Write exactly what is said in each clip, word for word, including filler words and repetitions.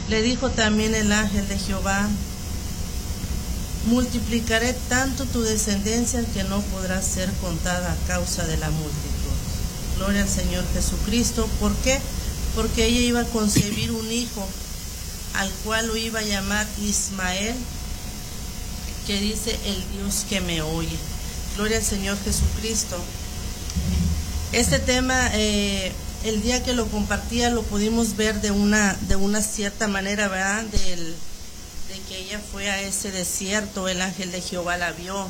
Le dijo también el ángel de Jehová: multiplicaré tanto tu descendencia que no podrá ser contada a causa de la multitud. Gloria al Señor Jesucristo. ¿Por qué? Porque ella iba a concebir un hijo, al cual lo iba a llamar Ismael, que dice el Dios que me oye. Gloria al Señor Jesucristo. Este tema, eh, el día que lo compartía, lo pudimos ver de una, de una cierta manera, ¿verdad? Del, de que ella fue a ese desierto, el ángel de Jehová la vio.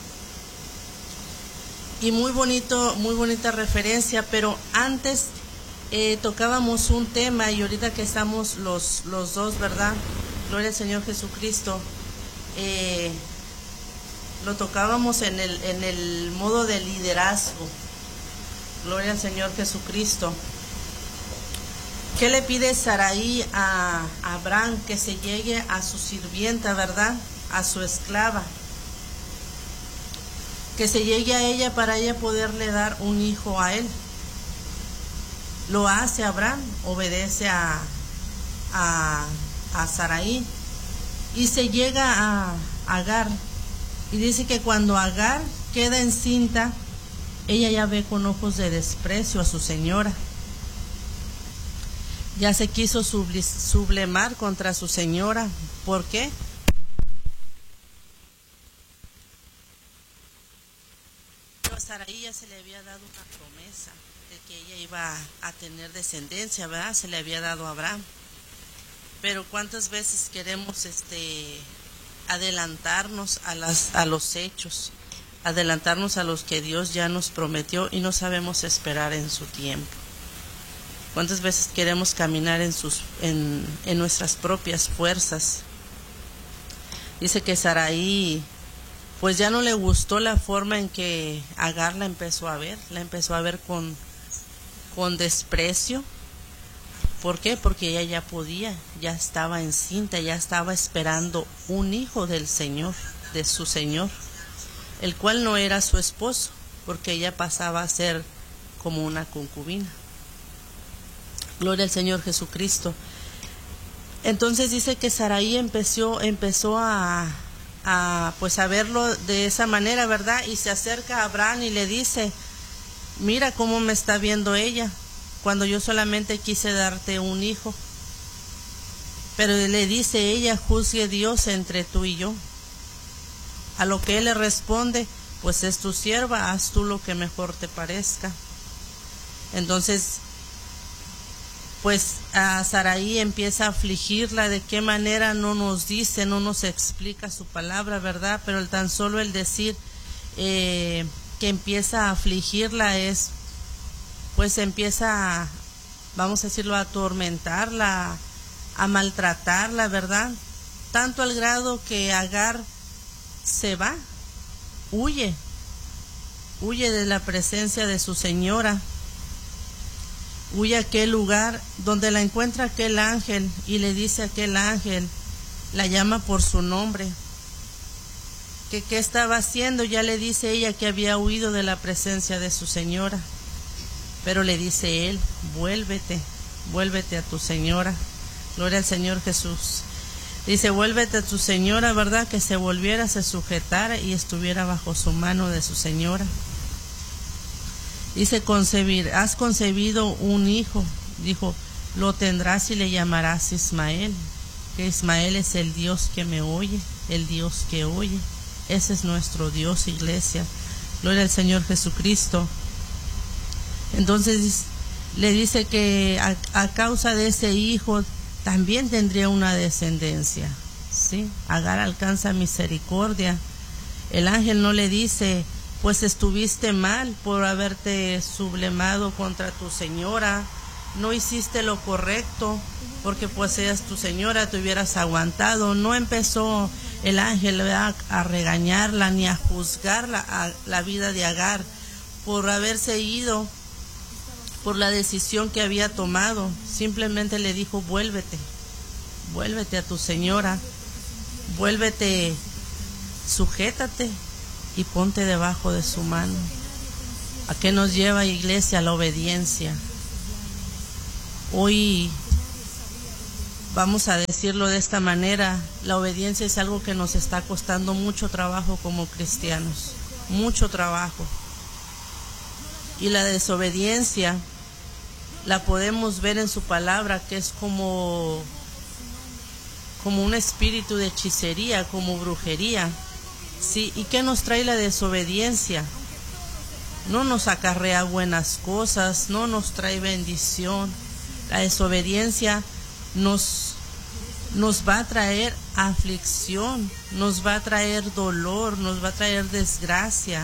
Y muy bonito, muy bonita referencia, pero antes eh, tocábamos un tema, y ahorita que estamos los, los dos, ¿verdad? Gloria al Señor Jesucristo. Eh, lo tocábamos en el, en el modo de liderazgo. Gloria al Señor Jesucristo. ¿Qué le pide Sarai a Abraham? Que se llegue a su sirvienta, ¿verdad? A su esclava. Que se llegue a ella para ella poderle dar un hijo a él. Lo hace Abraham, obedece a, a, a Sarai. Y se llega a Agar. Y dice que cuando Agar queda encinta, ella ya ve con ojos de desprecio a su señora. Ya se quiso sublemar contra su señora. ¿Por qué? A Sarai ya se le había dado una promesa de que ella iba a tener descendencia, ¿verdad? Se le había dado a Abraham. Pero ¿cuántas veces queremos este adelantarnos a las a los hechos? Adelantarnos a los que Dios ya nos prometió y no sabemos esperar en su tiempo. ¿Cuántas veces queremos caminar en, sus, en, en nuestras propias fuerzas? Dice que Sarai, pues ya no le gustó la forma en que Agar la empezó a ver, la empezó a ver con, con desprecio. ¿Por qué? Porque ella ya podía, ya estaba encinta, ya estaba esperando un hijo del Señor, de su Señor, el cual no era su esposo, porque ella pasaba a ser como una concubina. Gloria al Señor Jesucristo. Entonces dice que Sarai empezó, empezó a, a, pues a verlo de esa manera, ¿verdad? Y se acerca a Abraham y le dice: mira cómo me está viendo ella, cuando yo solamente quise darte un hijo. Pero le dice ella: juzgue Dios entre tú y yo. A lo que él le responde: pues es tu sierva, haz tú lo que mejor te parezca. Entonces, pues a Sarai empieza a afligirla. De qué manera no nos dice, no nos explica su palabra, ¿verdad? Pero el tan solo el decir eh, que empieza a afligirla es, pues empieza a, vamos a decirlo, a atormentarla, a maltratarla, ¿verdad? Tanto al grado que Agar se va, huye, huye de la presencia de su señora, huye a aquel lugar donde la encuentra aquel ángel y le dice a aquel ángel, la llama por su nombre, que qué estaba haciendo. Ya le dice ella que había huido de la presencia de su señora, pero le dice él: vuélvete, vuélvete a tu señora. Gloria al Señor Jesús. Dice: vuélvete a tu señora, ¿verdad? Que se volviera, se sujetara y estuviera bajo su mano de su señora. Dice: concebir, has concebido un hijo. Dijo: lo tendrás y le llamarás Ismael. Que Ismael es el Dios que me oye, el Dios que oye. Ese es nuestro Dios, iglesia. Gloria al Señor Jesucristo. Entonces le dice que a, a causa de ese hijo también tendría una descendencia, ¿sí? Agar alcanza misericordia. El ángel no le dice: pues estuviste mal por haberte sublemado contra tu señora, no hiciste lo correcto, porque pues ella es tu señora, te hubieras aguantado. No empezó el ángel, ¿verdad?, a regañarla ni a juzgarla, a la vida de Agar por haberse ido, por la decisión que había tomado. Simplemente le dijo: vuélvete, vuélvete a tu señora, vuélvete, sujétate y ponte debajo de su mano. ¿A qué nos lleva, iglesia? La obediencia. Hoy vamos a decirlo de esta manera, la obediencia es algo que nos está costando mucho trabajo como cristianos, mucho trabajo. Y la desobediencia la podemos ver en su palabra, que es como, como un espíritu de hechicería, como brujería. ¿Sí? ¿Y qué nos trae la desobediencia? No nos acarrea buenas cosas, no nos trae bendición. La desobediencia nos, nos va a traer aflicción, nos va a traer dolor, nos va a traer desgracia.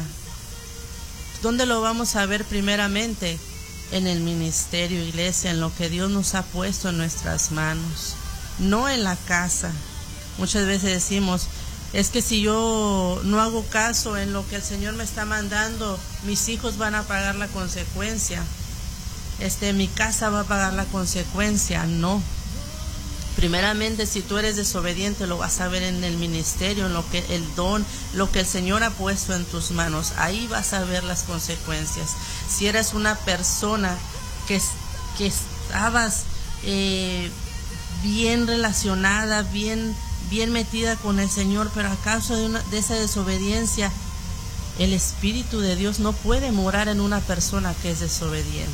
¿Dónde lo vamos a ver primeramente? En el ministerio, iglesia, en lo que Dios nos ha puesto en nuestras manos, no en la casa. Muchas veces decimos, es que si yo no hago caso en lo que el Señor me está mandando, mis hijos van a pagar la consecuencia. Este, mi casa va a pagar la consecuencia. No. Primeramente, si tú eres desobediente, lo vas a ver en el ministerio, en lo que el don, lo que el Señor ha puesto en tus manos. Ahí vas a ver las consecuencias. Si eres una persona que, que estabas eh, bien relacionada, bien, bien metida con el Señor, pero a causa de, una, de esa desobediencia, el Espíritu de Dios no puede morar en una persona que es desobediente.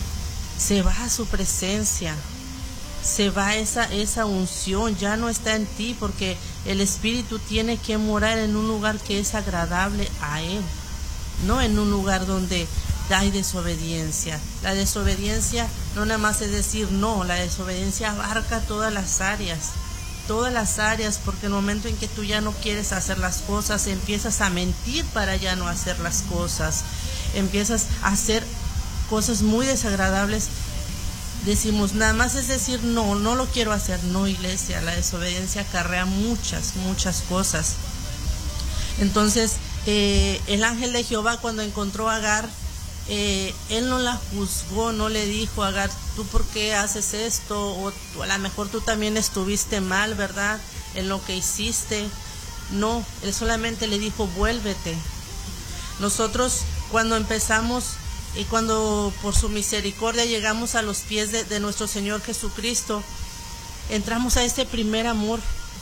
Se va a su presencia. Se va esa, esa unción, ya no está en ti, porque el Espíritu tiene que morar en un lugar que es agradable a Él, no en un lugar donde hay desobediencia. La desobediencia no nada más es decir no, la desobediencia abarca todas las áreas, todas las áreas, porque en el momento en que tú ya no quieres hacer las cosas, empiezas a mentir para ya no hacer las cosas, empiezas a hacer cosas muy desagradables. Decimos, nada más es decir, no, no lo quiero hacer. No, iglesia, la desobediencia acarrea muchas, muchas cosas. Entonces, eh, el ángel de Jehová, cuando encontró a Agar, eh, él no la juzgó, no le dijo a Agar, ¿tú por qué haces esto? O, o a lo mejor tú también estuviste mal, ¿verdad?, en lo que hiciste. No, él solamente le dijo, vuélvete. Nosotros, cuando empezamos... Y cuando por su misericordia llegamos a los pies de, de nuestro Señor Jesucristo, entramos a este primer amor,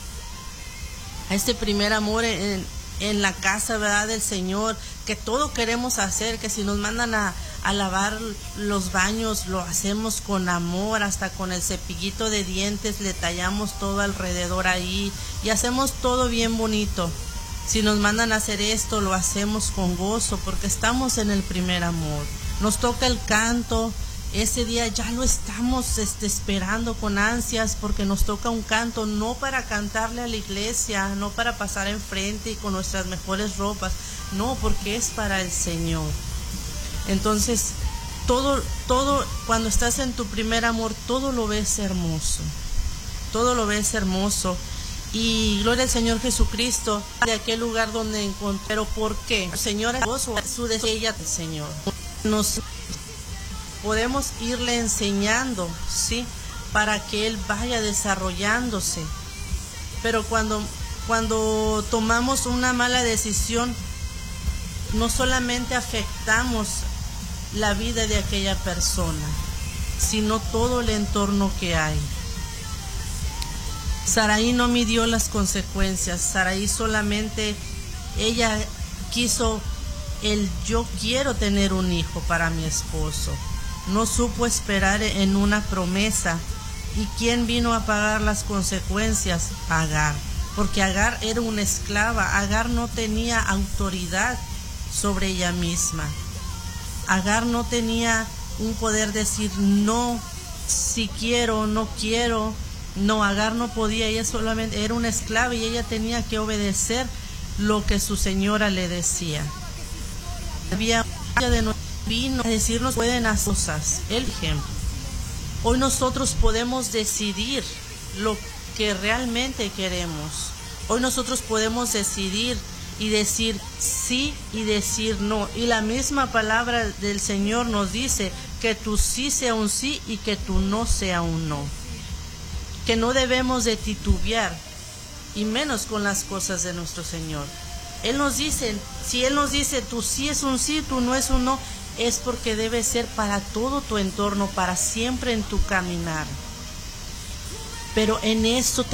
a este primer amor en, en la casa, ¿verdad?, del Señor, que todo queremos hacer, que si nos mandan a, a lavar los baños, lo hacemos con amor, hasta con el cepillito de dientes, le tallamos todo alrededor ahí y hacemos todo bien bonito. Si nos mandan a hacer esto, lo hacemos con gozo, porque estamos en el primer amor. Nos toca el canto, ese día ya lo estamos este, esperando con ansias, porque nos toca un canto, no para cantarle a la iglesia, no para pasar enfrente y con nuestras mejores ropas, no, porque es para el Señor. Entonces, todo, todo, cuando estás en tu primer amor, todo lo ves hermoso, todo lo ves hermoso. Y gloria al Señor Jesucristo, de aquel lugar donde encontré. Pero ¿por qué? Señor, su deseo del Señor. Nos podemos irle enseñando, ¿sí?, para que Él vaya desarrollándose. Pero cuando, cuando tomamos una mala decisión, no solamente afectamos la vida de aquella persona, sino todo el entorno que hay. Saraí no midió las consecuencias. Saraí solamente, ella quiso el yo quiero tener un hijo para mi esposo. No supo esperar en una promesa. ¿Y quién vino a pagar las consecuencias? Agar. Porque Agar era una esclava. Agar no tenía autoridad sobre ella misma. Agar no tenía un poder decir no, si quiero, no quiero. No, Agar no podía, ella solamente era una esclava y ella tenía que obedecer lo que su señora le decía. Había de nuestro vino a decirnos pueden hacer cosas. El ejemplo. Hoy nosotros podemos decidir lo que realmente queremos. Hoy nosotros podemos decidir y decir sí y decir no. Y la misma palabra del Señor nos dice que tu sí sea un sí y que tu no sea un no. Que no debemos de titubear, y menos con las cosas de nuestro Señor. Él nos dice, si Él nos dice tu sí es un sí, tu no es un no, es porque debe ser para todo tu entorno, para siempre en tu caminar. pero en esto